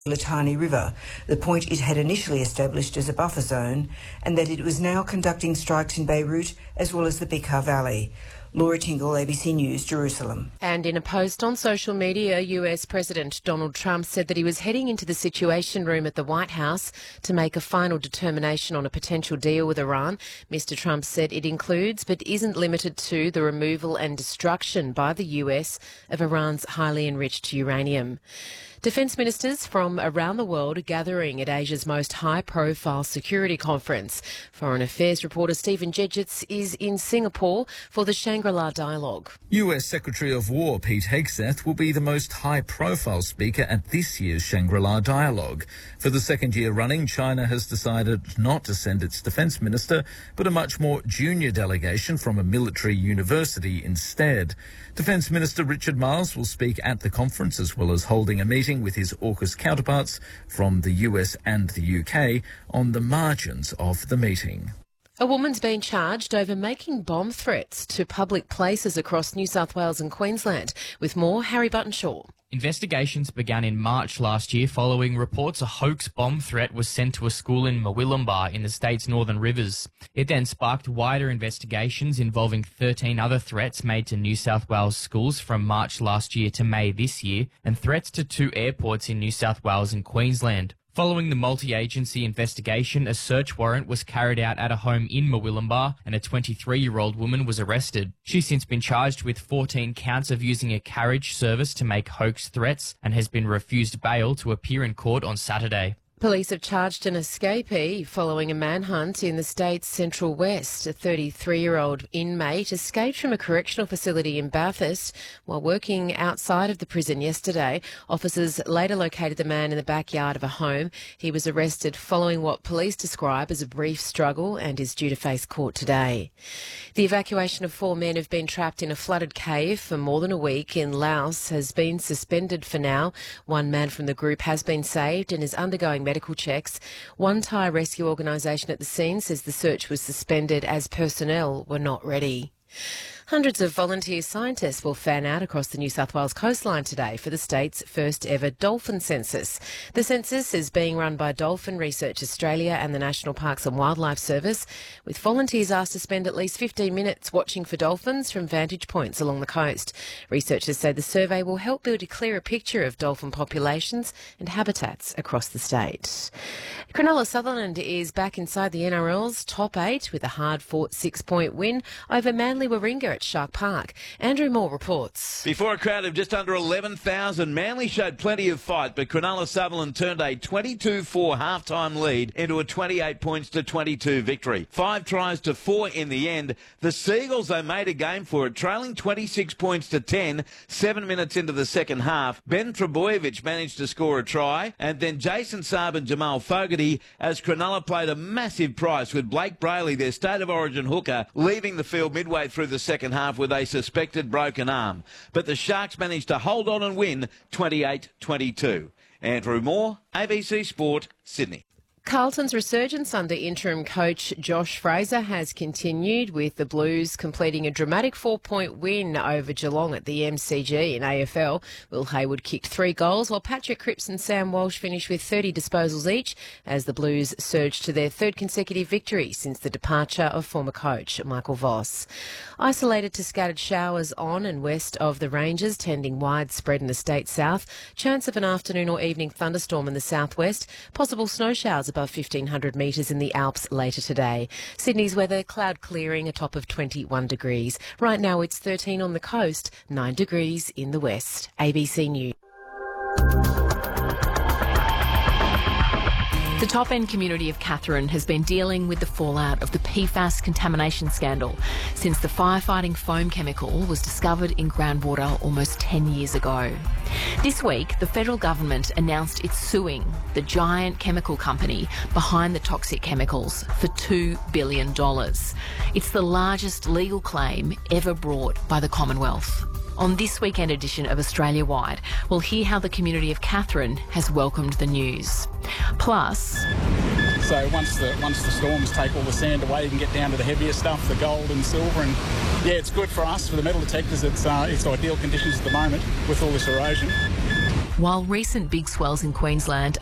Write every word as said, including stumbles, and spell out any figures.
Litani River, the point it had initially established as a buffer zone, and that it was now conducting strikes in Beirut as well as the Bekaa Valley. Laura Tingle, A B C News, Jerusalem. And in a post on social media, U S President Donald Trump said that he was heading into the Situation Room at the White House to make a final determination on a potential deal with Iran. Mister Trump said it includes but isn't limited to the removal and destruction by the U S of Iran's highly enriched uranium. Defence ministers from around the world are gathering at Asia's most high-profile security conference. Foreign Affairs reporter Stephen Jedgetts is in Singapore for the Shangri-La Dialogue. U S Secretary of War Pete Hegseth will be the most high-profile speaker at this year's Shangri-La Dialogue. For the second year running, China has decided not to send its defence minister, but a much more junior delegation from a military university instead. Defence Minister Richard Marles will speak at the conference, as well as holding a meeting with his AUKUS counterparts from the U S and the U K on the margins of the meeting. A woman's been charged over making bomb threats to public places across New South Wales and Queensland. With more, Harry Buttonshaw. Investigations began in March last year following reports a hoax bomb threat was sent to a school in Murwillumbah in the state's Northern Rivers. It then sparked wider investigations involving thirteen other threats made to New South Wales schools from March last year to May this year, and threats to two airports in New South Wales and Queensland. Following the multi-agency investigation, a search warrant was carried out at a home in Murwillumbah and a twenty-three-year-old woman was arrested. She's since been charged with fourteen counts of using a carriage service to make hoax threats and has been refused bail to appear in court on Saturday. Police have charged an escapee following a manhunt in the state's Central West. A thirty-three-year-old inmate escaped from a correctional facility in Bathurst while working outside of the prison yesterday. Officers later located the man in the backyard of a home. He was arrested following what police describe as a brief struggle and is due to face court today. The evacuation of four men who've been trapped in a flooded cave for more than a week in Laos has been suspended for now. One man from the group has been saved and is undergoing medical checks. One Thai rescue organisation at the scene says the search was suspended as personnel were not ready. Hundreds of volunteer scientists will fan out across the New South Wales coastline today for the state's first ever dolphin census. The census is being run by Dolphin Research Australia and the National Parks and Wildlife Service, with volunteers asked to spend at least fifteen minutes watching for dolphins from vantage points along the coast. Researchers say the survey will help build a clearer picture of dolphin populations and habitats across the state. Cronulla Sutherland is back inside the N R L's top eight with a hard-fought six-point win over Manly Warringah at Shark Park. Andrew Moore reports. Before a crowd of just under eleven thousand, Manly showed plenty of fight, but Cronulla Sutherland turned a twenty-two four half-time lead into a twenty-eight points to twenty-two victory. Five tries to four in the end. The Seagulls, though, made a game for it, trailing twenty-six points to ten, seven minutes into the second half. Ben Trebojevic managed to score a try, and then Jason Saab and Jamal Fogarty, as Cronulla played a massive price with Blake Brayley, their state of origin hooker, leaving the field midway through the second half with a suspected broken arm. But the Sharks managed to hold on and win twenty-eight twenty-two. Andrew Moore, A B C Sport, Sydney. Carlton's resurgence under interim coach Josh Fraser has continued, with the Blues completing a dramatic four-point win over Geelong at the M C G in A F L. Will Hayward kicked three goals, while Patrick Cripps and Sam Walsh finished with thirty disposals each, as the Blues surged to their third consecutive victory since the departure of former coach Michael Voss. Isolated to scattered showers on and west of the ranges, tending widespread in the state south. Chance of an afternoon or evening thunderstorm in the southwest. Possible snow showers above fifteen hundred metres in the Alps later today. Sydney's weather, cloud clearing, a top of twenty-one degrees. Right now it's thirteen on the coast, nine degrees in the west. A B C News. The top-end community of Katherine has been dealing with the fallout of the P FAS contamination scandal since the firefighting foam chemical was discovered in groundwater almost ten years ago. This week, the federal government announced it's suing the giant chemical company behind the toxic chemicals for two billion dollars. It's the largest legal claim ever brought by the Commonwealth. On this weekend edition of Australia Wide, we'll hear how the community of Katherine has welcomed the news. Plus, so once the once the storms take all the sand away, you can get down to the heavier stuff, the gold and silver, and yeah, it's good for us, for the metal detectors. It's uh, it's ideal conditions at the moment with all this erosion. While recent big swells in Queensland